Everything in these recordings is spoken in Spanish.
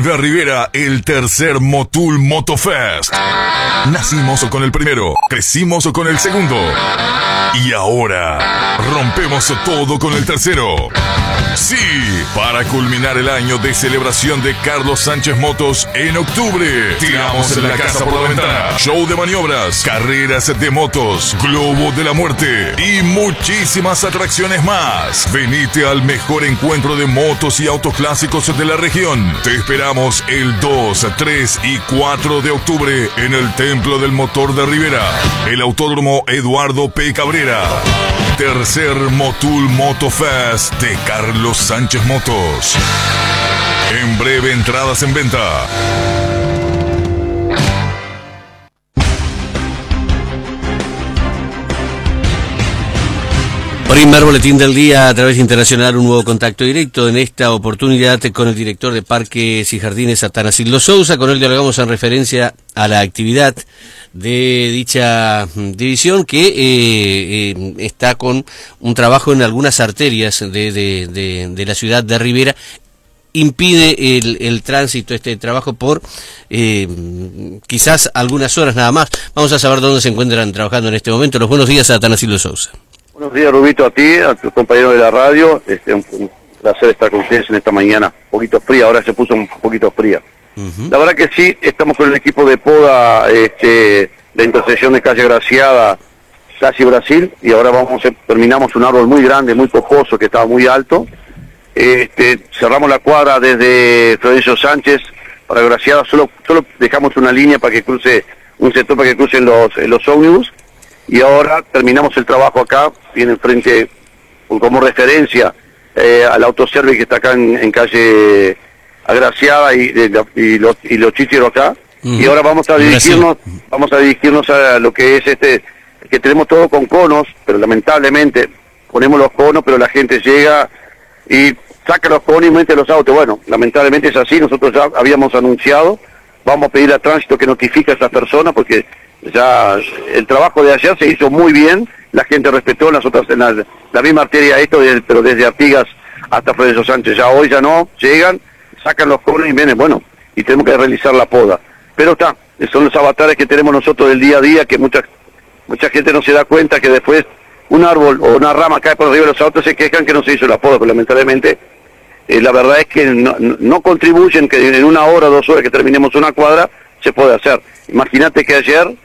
de Rivera, el tercer Motul Motofest. Nacimos con el primero, crecimos con el segundo y ahora rompemos todo con el tercero. Sí, para culminar el año de celebración de Carlos Sánchez Motos en octubre, tiramos la casa por la ventana, show de maniobras, carreras de motos, globo de la muerte y muchísimas atracciones más. Venite al mejor encuentro de motos y autos clásicos de la región. Te esperamos el 2, 3 y 4 de octubre en el Templo del Motor de Rivera, el Autódromo Eduardo P. Cabrera. Tercer Motul Motofest de Carlos Sánchez Motos. En breve, entradas en venta. Primer boletín del día a través de Internacional, un nuevo contacto directo en esta oportunidad con el director de Parques y Jardines, Atanacildo Sousa. Con él dialogamos en referencia a la actividad de dicha división que está con un trabajo en algunas arterias de la ciudad de Rivera. Impide el tránsito, este trabajo por quizás algunas horas nada más. Vamos a saber dónde se encuentran trabajando en este momento. Los buenos días a Atanacildo Sousa. Buenos días, Rubito, a ti, a tus compañeros de la radio. Un placer estar con ustedes en esta mañana. Un poquito fría, ahora se puso un poquito fría. La verdad que sí, estamos con el equipo de poda de intersección de calle Graciada, casi Brasil, y ahora terminamos un árbol muy grande, muy cojoso, que estaba muy alto. Cerramos la cuadra desde Florencio Sánchez para Graciada, solo dejamos una línea para que cruce, un sector para que crucen los ómnibus. Y ahora terminamos el trabajo acá, viene frente como referencia al autoservice que está acá en calle Agraciada y los Chícheros acá. Y ahora vamos a dirigirnos a lo que es que tenemos todo con conos, pero lamentablemente ponemos los conos, pero la gente llega y saca los conos y mete los autos. Bueno, lamentablemente es así, nosotros ya habíamos anunciado, vamos a pedir a tránsito que notifique a esa persona porque ya el trabajo de ayer se hizo muy bien, la gente respetó las otras, en la misma arteria pero desde Artigas hasta Florencio Sánchez, ya hoy ya no, llegan, sacan los conos y vienen, bueno, y tenemos que realizar la poda. Pero son los avatares que tenemos nosotros del día a día, que mucha gente no se da cuenta que después un árbol o una rama cae por arriba de los autos, se quejan que no se hizo la poda, pero lamentablemente la verdad es que no contribuyen que en 1 hora, 2 horas que terminemos una cuadra, se puede hacer. Imagínate que ayer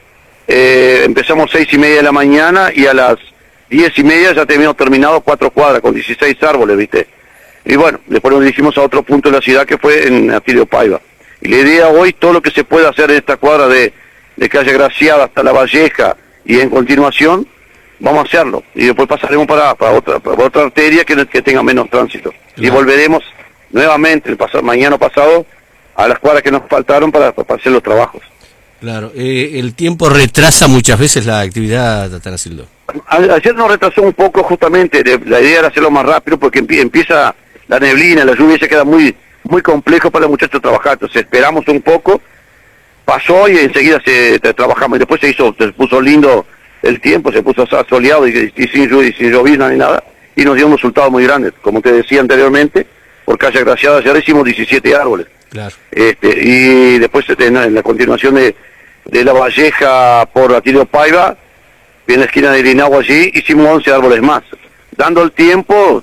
empezamos 6:30 de la mañana y a las 10:30 ya teníamos terminado 4 cuadras con 16 árboles, ¿viste? Y bueno, después nos dirigimos a otro punto de la ciudad que fue en Atilio Paiva. Y la idea hoy, todo lo que se puede hacer en esta cuadra de calle Graciada hasta La Valleja y en continuación, vamos a hacerlo. Y después pasaremos para otra arteria que tenga menos tránsito. Claro. Y volveremos nuevamente mañana pasado a las cuadras que nos faltaron para hacer los trabajos. Claro, el tiempo retrasa muchas veces la actividad, Atanacildo. Ayer nos retrasó un poco justamente, la idea era hacerlo más rápido porque empieza la neblina, la lluvia, se queda muy complejo para los muchachos trabajar, entonces esperamos un poco, pasó y enseguida trabajamos y después se puso lindo el tiempo, se puso soleado y sin llovizna ni nada y nos dio un resultado muy grande, como te decía anteriormente, por calle Graciada ayer hicimos 17 árboles. Claro. Y después en la continuación de La Valleja por Atilio Paiva, en la esquina de Irinagua allí, hicimos 11 árboles más. Dando el tiempo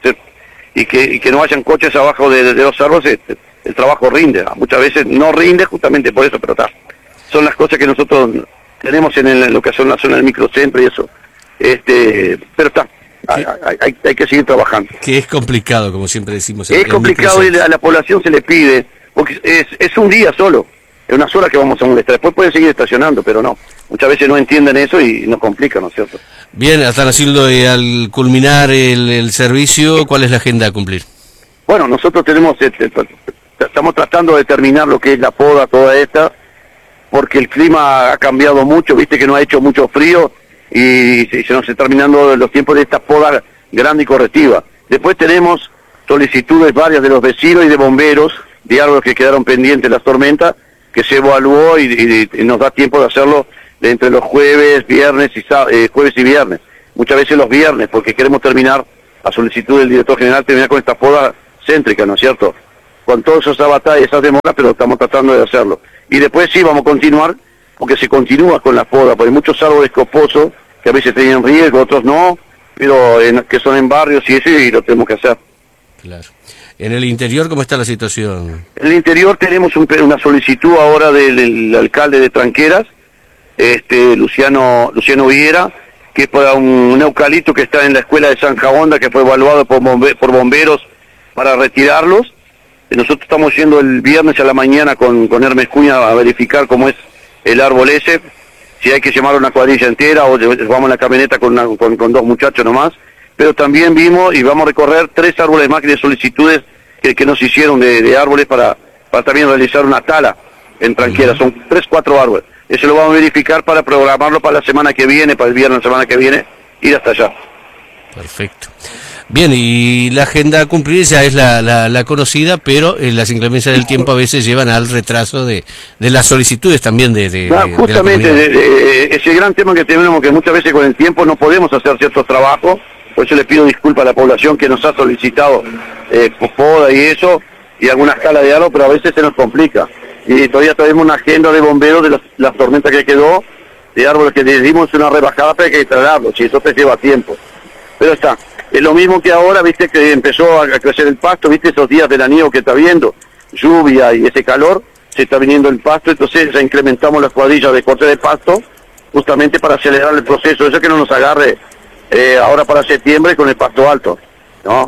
y que no vayan coches abajo de los árboles, el trabajo rinde. Muchas veces no rinde justamente por eso, pero son las cosas que nosotros tenemos en lo que son la zona del microcentro y eso. Pero hay que seguir trabajando. Que es complicado, como siempre decimos. Es complicado y a la población se le pide, porque es un día solo, es unas horas que vamos a molestar. Después pueden seguir estacionando, pero no. Muchas veces no entienden eso y nos complica, ¿no es cierto? Bien, Atanacildo, al culminar el servicio, ¿cuál es la agenda a cumplir? Bueno, nosotros estamos tratando de terminar lo que es la poda, toda esta, porque el clima ha cambiado mucho, viste que no ha hecho mucho frío, y se nos está terminando los tiempos de esta poda grande y correctiva. Después tenemos solicitudes varias de los vecinos y de bomberos, de árboles que quedaron pendientes de las tormentas, que se evaluó y nos da tiempo de hacerlo entre los jueves, jueves y viernes. Muchas veces los viernes, porque queremos terminar, a solicitud del director general, terminar con esta poda céntrica, ¿no es cierto? con todas esas batallas, esas demoras, pero estamos tratando de hacerlo. Y después sí vamos a continuar, porque se continúa con la poda, porque hay muchos árboles coposos que a veces tienen riesgo, otros no, pero que son en barrios y eso, y lo tenemos que hacer. Claro. En el interior, ¿cómo está la situación? En el interior tenemos una solicitud ahora del alcalde de Tranqueras, Luciano Viera, que es para un eucalipto que está en la escuela de San Jaonda, que fue evaluado por bomberos para retirarlos. Nosotros estamos yendo el viernes a la mañana con Hermes Cuña a verificar cómo es el árbol ese, si hay que llamar a una cuadrilla entera o vamos en la camioneta con 2 muchachos nomás, pero también vimos y vamos a recorrer 3 árboles más de solicitudes que nos hicieron de árboles para también realizar una tala en Tranquera, son 3-4 árboles. Eso lo vamos a verificar para programarlo para la semana que viene, para el viernes de la semana que viene, ir hasta allá. Perfecto. Bien, y la agenda a cumplir ya es la conocida, pero las inclemencias del tiempo a veces llevan al retraso de las solicitudes también justamente, ese gran tema que tenemos, que muchas veces con el tiempo no podemos hacer ciertos trabajos, por eso le pido disculpas a la población que nos ha solicitado poda y eso, y alguna escala de árbol, pero a veces se nos complica. Y todavía tenemos una agenda de bomberos de las tormentas que quedó, de árboles que le dimos una rebajada, pero hay que trasladarlos, y eso te lleva tiempo. Pero está. Es lo mismo que ahora, viste, que empezó a crecer el pasto, viste, esos días veraniegos que está viendo, lluvia y ese calor, se está viniendo el pasto, entonces ya incrementamos las cuadrillas de corte de pasto, justamente para acelerar el proceso, eso que no nos agarre ahora para septiembre con el pasto alto, ¿no?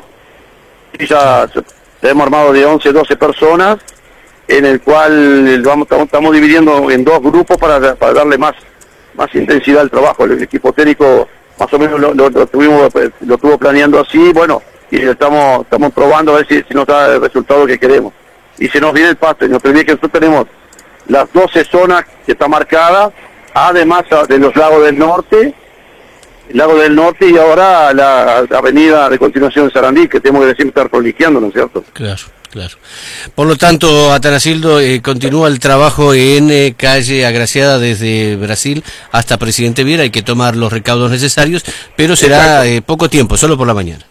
Y ya hemos armado de 11, 12 personas, en el cual estamos dividiendo en 2 grupos para darle más intensidad al trabajo. El equipo técnico más o menos lo estuvo planeando así, bueno, y estamos probando a ver si nos da el resultado que queremos. Y se nos viene el pasto, y no te olvides que nosotros tenemos las 12 zonas que está marcada, además de los lagos del norte, el lago del norte y ahora la avenida de continuación de Sarandí, que tenemos que siempre estar coliqueando, ¿no es cierto? Claro. Por lo tanto, Atanacildo, continúa el trabajo en calle Agraciada desde Brasil hasta Presidente Viera, hay que tomar los recaudos necesarios, pero será poco tiempo, solo por la mañana.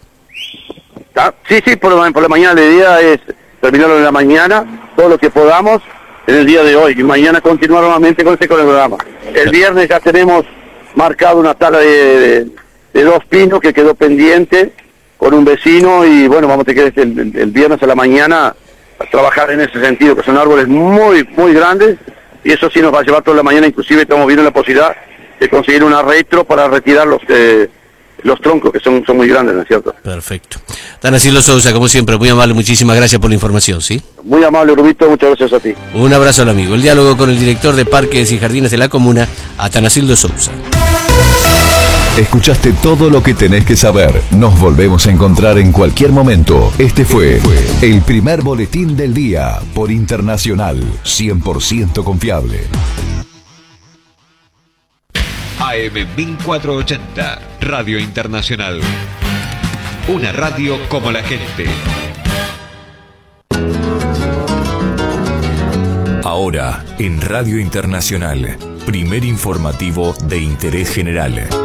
Sí, por la mañana la idea es terminarlo en la mañana, todo lo que podamos en el día de hoy, y mañana continuar nuevamente con el programa. El viernes ya tenemos marcado una tala de 2 pinos que quedó pendiente con un vecino, y bueno, vamos a tener que el viernes a la mañana a trabajar en ese sentido, que son árboles muy grandes, y eso sí nos va a llevar toda la mañana. Inclusive estamos viendo la posibilidad de conseguir un arretro para retirar los troncos, que son muy grandes, ¿no es cierto? Perfecto. Atanacildo Sousa, como siempre, muy amable, muchísimas gracias por la información, ¿sí? Muy amable, Rubito, muchas gracias a ti. Un abrazo al amigo. El diálogo con el director de Parques y Jardines de la Comuna, Atanacildo Sousa. Escuchaste todo lo que tenés que saber. Nos volvemos a encontrar en cualquier momento. Este fue el primer boletín del día por Internacional, 100% confiable. AM 1480, Radio Internacional. Una radio como la gente. Ahora, en Radio Internacional, primer informativo de interés general.